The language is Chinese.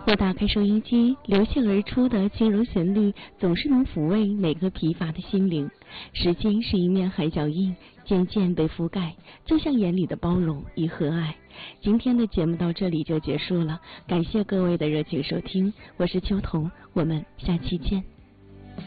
我打开收音机，流泻而出的轻柔旋律总是能抚慰每个疲乏的心灵。时间是一面海脚印，渐渐被覆盖，就像眼里的包容与和蔼。今天的节目到这里就结束了，感谢各位的热情收听，我是秋彤，我们下期见。